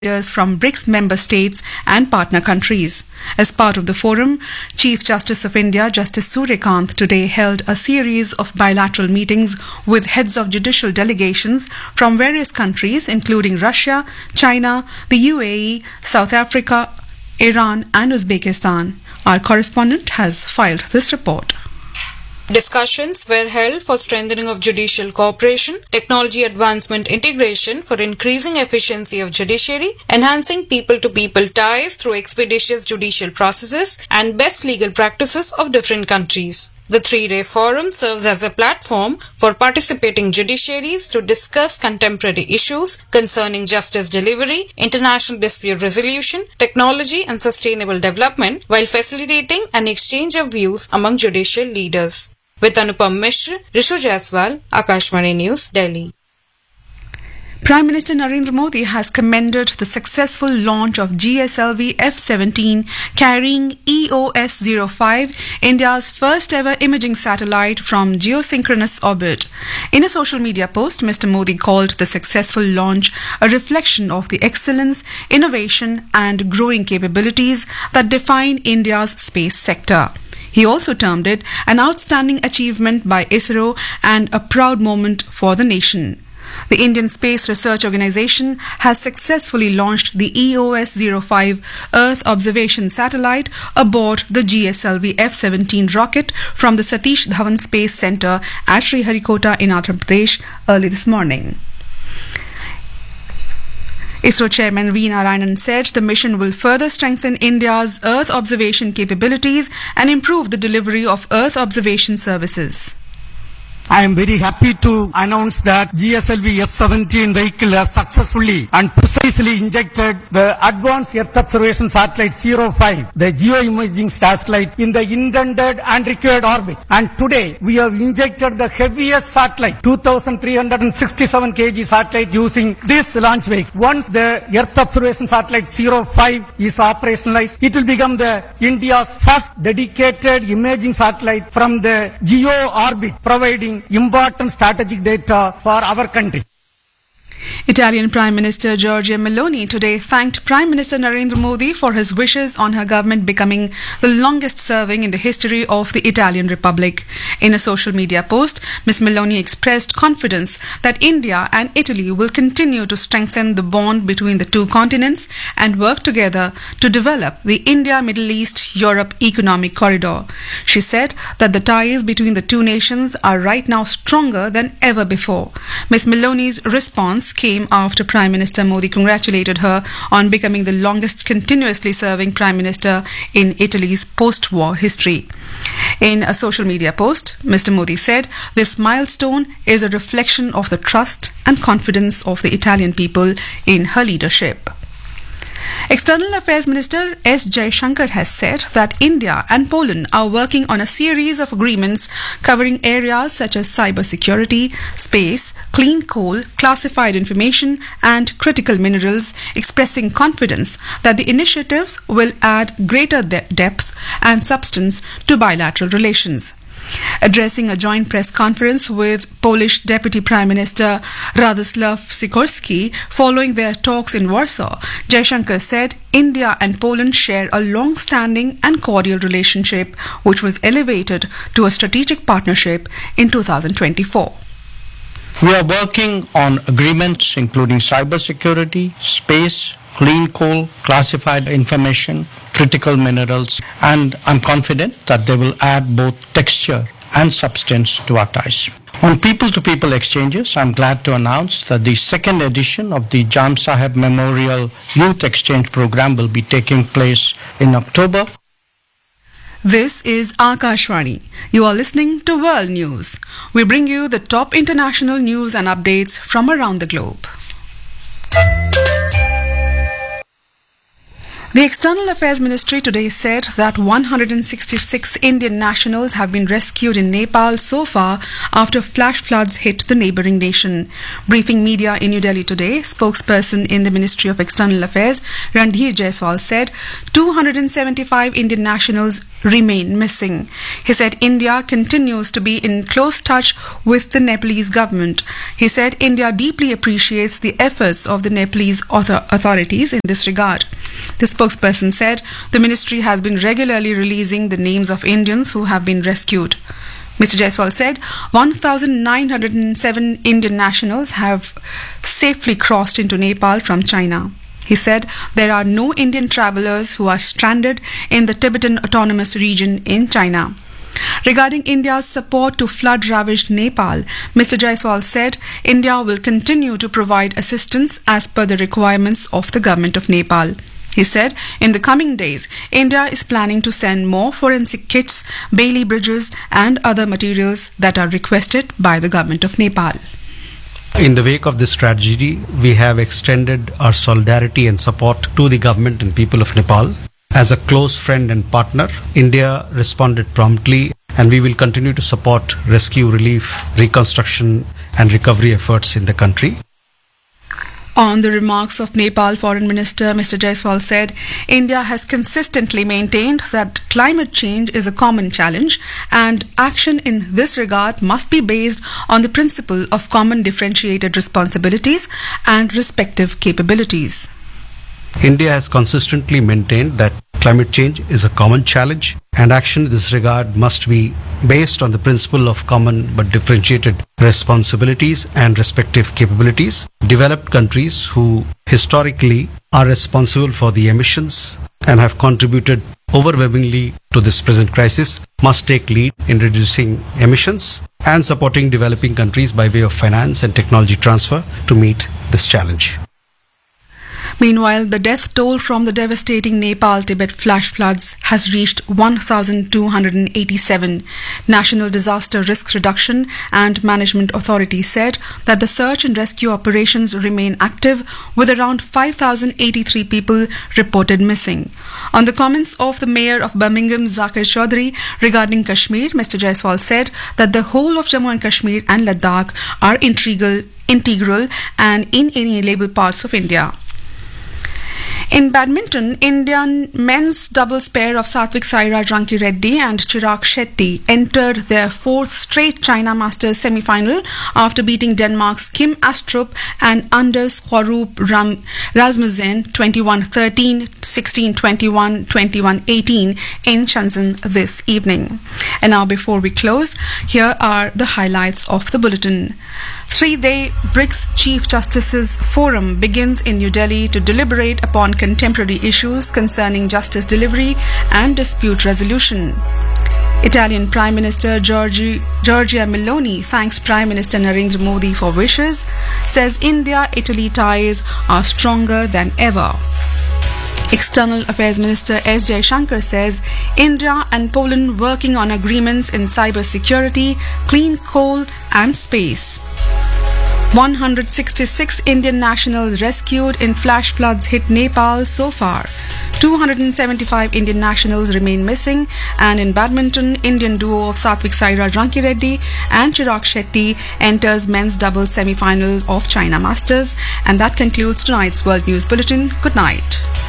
leaders from BRICS member states and partner countries. As part of the forum, Chief Justice of India, Justice Suryakant, today held a series of bilateral meetings with heads of judicial delegations from various countries including Russia, China, the UAE, South Africa, Iran and Uzbekistan. Our correspondent has filed this report. Discussions were held for strengthening of judicial cooperation, technology advancement integration for increasing efficiency of judiciary, enhancing people-to-people ties through expeditious judicial processes, and best legal practices of different countries. The three-day forum serves as a platform for participating judiciaries to discuss contemporary issues concerning justice delivery, international dispute resolution, technology and sustainable development, while facilitating an exchange of views among judicial leaders. With Anupam Mishra, Rishu Jaiswal, Akashvani News, Delhi. Prime Minister Narendra Modi has commended the successful launch of GSLV F-17 carrying EOS-05, India's first ever imaging satellite from geosynchronous orbit. In a social media post, Mr. Modi called the successful launch a reflection of the excellence, innovation and growing capabilities that define India's space sector. He also termed it an outstanding achievement by ISRO and a proud moment for the nation. The Indian Space Research Organisation has successfully launched the EOS-05 Earth Observation Satellite aboard the GSLV F-17 rocket from the Satish Dhawan Space Centre at Sriharikota in Andhra Pradesh early this morning. ISRO Chairman V. Narayanan said the mission will further strengthen India's Earth observation capabilities and improve the delivery of Earth observation services. I am very happy to announce that GSLV F-17 vehicle has successfully and precisely injected the Advanced Earth Observation Satellite 05, the geoimaging satellite, in the intended and required orbit. And today we have injected the heaviest satellite, 2,367 kg satellite, using this launch vehicle. Once the Earth Observation Satellite 05 is operationalized, it will become the India's first dedicated imaging satellite from the geo orbit, providing important strategic data for our country. Italian Prime Minister Giorgia Meloni today thanked Prime Minister Narendra Modi for his wishes on her government becoming the longest serving in the history of the Italian Republic. In a social media post, Ms. Meloni expressed confidence that India and Italy will continue to strengthen the bond between the two continents and work together to develop the India-Middle East-Europe economic corridor. She said that the ties between the two nations are right now stronger than ever before. Ms. Meloni's response came after Prime Minister Modi congratulated her on becoming the longest continuously serving Prime Minister in Italy's post-war history. In a social media post, Mr. Modi said this milestone is a reflection of the trust and confidence of the Italian people in her leadership. External Affairs Minister S. Jaishankar has said that India and Poland are working on a series of agreements covering areas such as cyber security, space, clean coal, classified information and critical minerals, expressing confidence that the initiatives will add greater depth and substance to bilateral relations. Addressing a joint press conference with Polish Deputy Prime Minister Radoslaw Sikorski following their talks in Warsaw, Jaishankar said India and Poland share a long-standing and cordial relationship which was elevated to a strategic partnership in 2024. We are working on agreements including cybersecurity, space, clean coal, classified information, critical minerals, and I'm confident that they will add both texture and substance to our ties. On people-to-people exchanges, I'm glad to announce that the second edition of the Jam Saheb Memorial Youth Exchange Program will be taking place in October. This is Akashvani. You are listening to World News. We bring you the top international news and updates from around the globe. The External Affairs Ministry today said that 166 Indian nationals have been rescued in Nepal so far after flash floods hit the neighbouring nation. Briefing media in New Delhi today, spokesperson in the Ministry of External Affairs, Randhir Jaiswal, said 275 Indian nationals remain missing. He said India continues to be in close touch with the Nepalese government. He said India deeply appreciates the efforts of the Nepalese authorities in this regard. The spokesperson said the ministry has been regularly releasing the names of Indians who have been rescued. Mr. Jaiswal said 1,907 Indian nationals have safely crossed into Nepal from China. He said there are no Indian travelers who are stranded in the Tibetan Autonomous Region in China. Regarding India's support to flood-ravaged Nepal, Mr. Jaiswal said India will continue to provide assistance as per the requirements of the government of Nepal. He said in the coming days, India is planning to send more forensic kits, Bailey bridges and other materials that are requested by the government of Nepal. In the wake of this tragedy, we have extended our solidarity and support to the government and people of Nepal. As a close friend and partner, India responded promptly, and we will continue to support rescue, relief, reconstruction and recovery efforts in the country. On the remarks of Nepal Foreign Minister, Mr. Jaiswal said India has consistently maintained that climate change is a common challenge and action in this regard must be based on the principle of common differentiated responsibilities and respective capabilities. India has consistently maintained that climate change is a common challenge and action in this regard must be based on the principle of common but differentiated responsibilities and respective capabilities. Developed countries who historically are responsible for the emissions and have contributed overwhelmingly to this present crisis must take lead in reducing emissions and supporting developing countries by way of finance and technology transfer to meet this challenge. Meanwhile, the death toll from the devastating Nepal-Tibet flash floods has reached 1,287. National Disaster Risk Reduction and Management Authority said that the search and rescue operations remain active with around 5,083 people reported missing. On the comments of the Mayor of Birmingham, Zakir Chaudhry, regarding Kashmir, Mr. Jaiswal said that the whole of Jammu and Kashmir and Ladakh are integral and inalienable parts of India. In badminton, Indian men's doubles pair of Satvik Sairaj Rankireddy and Chirag Shetty entered their fourth straight China Masters semi-final after beating Denmark's Kim Astrup and Anders Skårup Rasmussen 21-13, 16-21, 21-18 in Shenzhen this evening. And now before we close, here are the highlights of the bulletin. 3-day BRICS Chief Justices Forum begins in New Delhi to deliberate upon contemporary issues concerning justice delivery and dispute resolution. Italian Prime Minister Giorgia Meloni thanks Prime Minister Narendra Modi for wishes, says India-Italy ties are stronger than ever. External Affairs Minister S. Jaishankar says India and Poland working on agreements in cyber security, clean coal and space. 166 Indian nationals rescued in flash floods hit Nepal so far. 275 Indian nationals remain missing, and in badminton, Indian duo of Satvik Sairaj Rankireddy and Chirag Shetty enters men's doubles semi-final of China Masters. And that concludes tonight's World News Bulletin. Good night.